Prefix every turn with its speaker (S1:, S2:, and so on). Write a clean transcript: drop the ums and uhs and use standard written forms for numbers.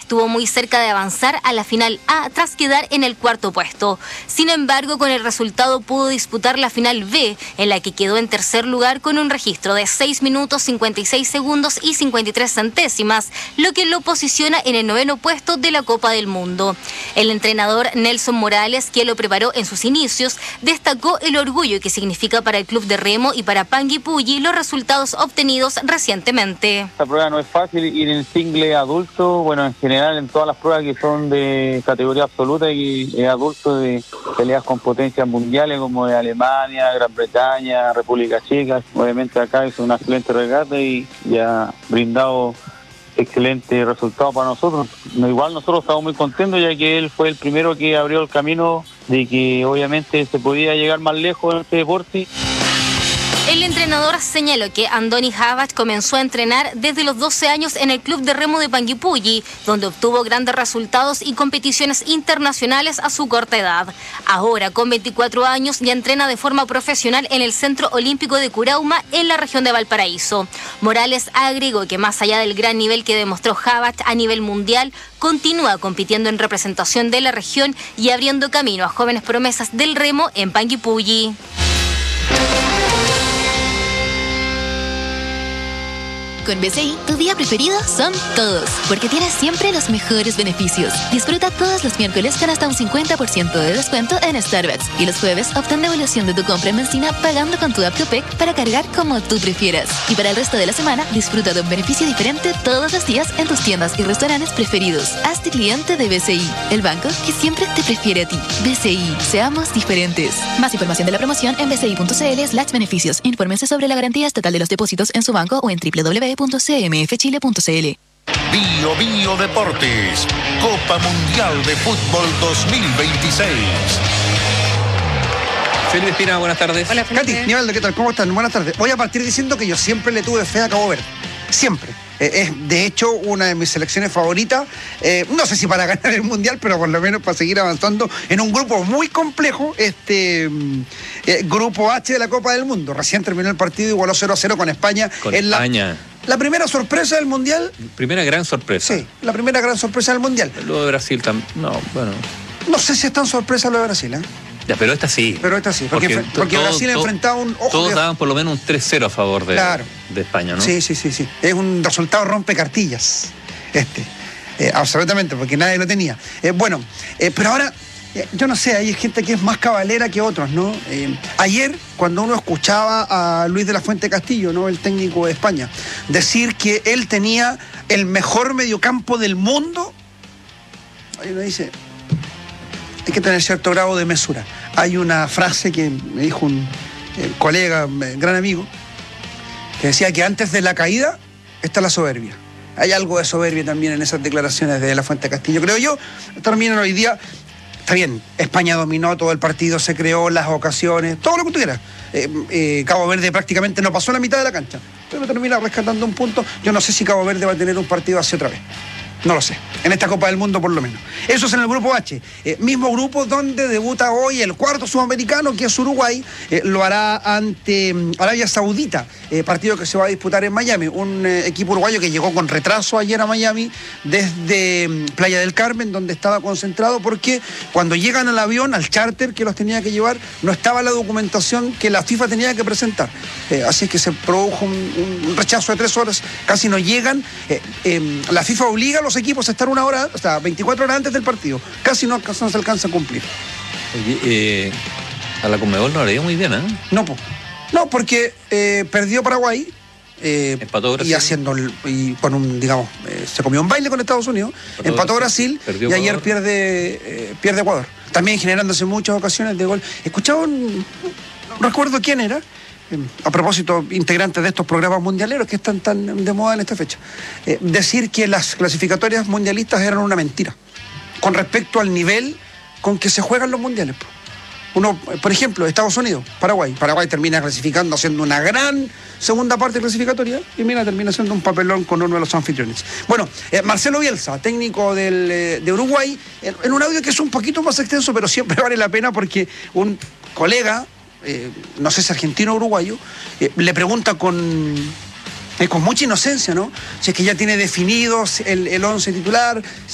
S1: estuvo muy cerca de avanzar a la final A tras quedar en el cuarto puesto. Sin embargo, con el resultado pudo disputar la final B, en la que quedó en tercer lugar con un registro de 6 minutos 56 segundos y 53 centésimas, lo que lo posiciona en el noveno puesto de la Copa del Mundo. El entrenador Nelson Morales, que lo preparó en sus inicios, destacó el orgullo que significa para el club de remo y para Panguipulli los resultados obtenidos recientemente.
S2: Esta prueba no es fácil, ir en single adulto, bueno, en general en todas las pruebas que son de categoría absoluta y adulto, de peleas con potencias mundiales como de Alemania, Gran Bretaña, República Checa. Obviamente acá hizo una excelente regata y ya brindado excelente resultado para nosotros. Igual nosotros estamos muy contentos, ya que él fue el primero que abrió el camino de que obviamente se podía llegar más lejos en este deporte.
S1: El entrenador señaló que Andoni Havat comenzó a entrenar desde los 12 años en el club de remo de Panguipulli, donde obtuvo grandes resultados y competiciones internacionales a su corta edad. Ahora, con 24 años, ya entrena de forma profesional en el Centro Olímpico de Curauma, en la región de Valparaíso. Morales agregó que más allá del gran nivel que demostró Havat a nivel mundial, continúa compitiendo en representación de la región y abriendo camino a jóvenes promesas del remo en Panguipulli.
S3: Con BCI, tu día preferido son todos, porque tienes siempre los mejores beneficios. Disfruta todos los miércoles con hasta un 50% de descuento en Starbucks. Y los jueves, obtén devolución de tu compra en benzina pagando con tu app Copec para cargar como tú prefieras. Y para el resto de la semana, disfruta de un beneficio diferente todos los días en tus tiendas y restaurantes preferidos. Hazte cliente de BCI, el banco que siempre te prefiere a ti. BCI, seamos diferentes. Más información de la promoción en bci.cl/beneficios. Infórmense sobre la garantía estatal de los depósitos en su banco o en www.cmfchile.cl.
S4: Bio Bio Deportes, Copa Mundial de Fútbol 2026.
S5: Felipe Espina, buenas tardes.
S6: Hola, Felipe.
S7: Katy, Nivaldo, ¿qué tal? ¿Cómo están? Buenas tardes. Voy a partir diciendo que yo siempre le tuve fe a Cabo Verde. Siempre. Es de hecho una de mis selecciones favoritas. No sé si para ganar el Mundial, pero por lo menos para seguir avanzando en un grupo muy complejo, grupo H de la Copa del Mundo. Recién terminó el partido, igualó 0-0 con España.
S5: Con España.
S7: La primera sorpresa del Mundial.
S5: Primera gran sorpresa.
S7: Sí, la primera gran sorpresa del Mundial.
S5: Lo de Brasil también. No, bueno.
S7: No sé si es tan sorpresa lo de Brasil, ¿eh?
S5: Ya, pero esta sí.
S7: Pero esta sí, porque Brasil enfrentaba un...
S5: Todos daban por lo menos un 3-0 a favor de España, ¿no?
S7: Sí. Es un resultado rompecartillas. Absolutamente, porque nadie lo tenía. Pero ahora, yo no sé, hay gente que es más cabalera que otros, ¿no? Ayer, cuando uno escuchaba a Luis de la Fuente Castillo, ¿no?, el técnico de España, decir que él tenía el mejor mediocampo del mundo, ahí uno dice... Hay que tener cierto grado de mesura. Hay una frase que me dijo un colega, gran amigo, que decía que antes de la caída está la soberbia. Hay algo de soberbia también en esas declaraciones de la Fuente Castillo. Creo yo, terminan hoy día, está bien, España dominó todo el partido, se creó las ocasiones, todo lo que tú quieras. Cabo Verde prácticamente no pasó la mitad de la cancha, pero termina rescatando un punto. Yo no sé si Cabo Verde va a tener un partido así otra vez. No lo sé, en esta Copa del Mundo por lo menos. Eso es en el grupo H, mismo grupo donde debuta hoy el cuarto sudamericano, que es Uruguay. Lo hará ante Arabia Saudita, partido que se va a disputar en Miami. Un equipo uruguayo que llegó con retraso ayer a Miami desde Playa del Carmen, donde estaba concentrado, porque cuando llegan al avión, al charter que los tenía que llevar, no estaba la documentación que la FIFA tenía que presentar. Así que se produjo un rechazo de 3 horas, casi no llegan. La FIFA obliga a los equipos a estar 1 hora, o sea, 24 horas antes del partido. Casi no se alcanza a cumplir.
S5: Oye, a la Conmebol no le dio muy bien, ¿eh?
S7: No, porque perdió Paraguay.
S5: Empató Brasil.
S7: Se comió un baile con Estados Unidos. Empató Brasil y ayer pierde Ecuador. También generándose muchas ocasiones de gol. Escuchaba no recuerdo quién era, a propósito, integrantes de estos programas mundialeros que están tan de moda en esta fecha, decir que las clasificatorias mundialistas eran una mentira con respecto al nivel con que se juegan los mundiales. Uno, por ejemplo, Estados Unidos, Paraguay termina clasificando haciendo una gran segunda parte clasificatoria y termina haciendo un papelón con uno de los anfitriones. Bueno, Marcelo Bielsa, técnico de Uruguay, en un audio que es un poquito más extenso, pero siempre vale la pena porque un colega, no sé si argentino o uruguayo, le pregunta con mucha inocencia, ¿no?, si es que ya tiene definidos el 11 titular,